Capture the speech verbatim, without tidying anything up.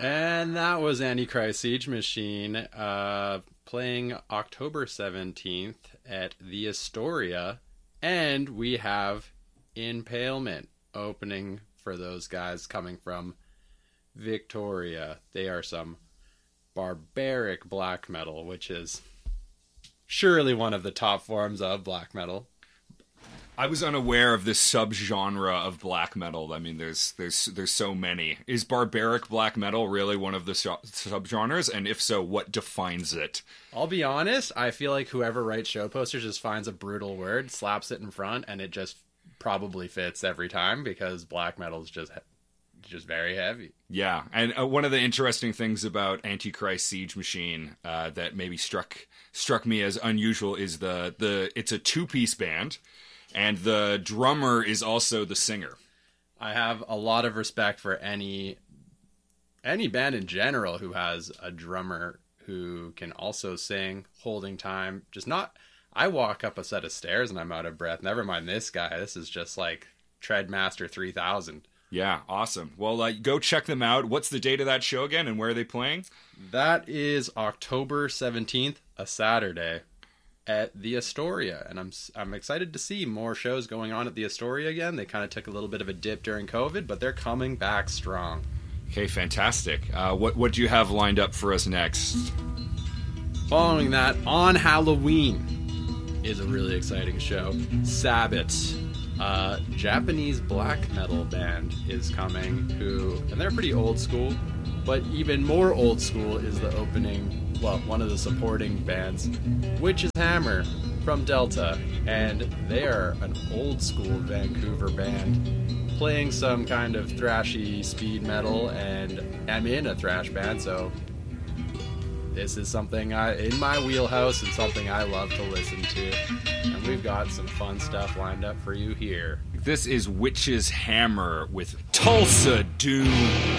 And that was Antichrist Siege Machine uh, playing October seventeenth at the Astoria. And we have Impalement opening for those guys coming from Victoria. They are some barbaric black metal, which is surely one of the top forms of black metal. I was unaware of this subgenre of black metal. I mean, there's there's there's so many. Is barbaric black metal really one of the su- subgenres? And if so, what defines it? I'll be honest, I feel like whoever writes show posters just finds a brutal word, slaps it in front, and it just probably fits every time because black metal is just just very heavy. Yeah, and uh, one of the interesting things about Antichrist Siege Machine uh, that maybe struck struck me as unusual is the the it's a two-piece band. And the drummer is also the singer. I have a lot of respect for any any band in general who has a drummer who can also sing, holding time. Just not... I walk up a set of stairs and I'm out of breath. Never mind this guy. This is just like Treadmaster three thousand. Yeah, awesome. Well, uh, go check them out. What's the date of that show again, and where are they playing? That is October seventeenth, a Saturday, at the Astoria, and I'm I'm excited to see more shows going on at the Astoria again. They kind of took a little bit of a dip during COVID, but they're coming back strong. Okay, fantastic. Uh, what what do you have lined up for us next? Following that, on Halloween is a really exciting show. Sabbath, uh, Japanese black metal band, is coming. Who and they're pretty old school, but even more old school is the opening. Well, one of the supporting bands, Witch's Hammer from Delta, and they are an old school Vancouver band playing some kind of thrashy speed metal, and I'm in a thrash band, so this is something I, in my wheelhouse and something I love to listen to, and we've got some fun stuff lined up for you here. This is Witch's Hammer with Tulsa Doom.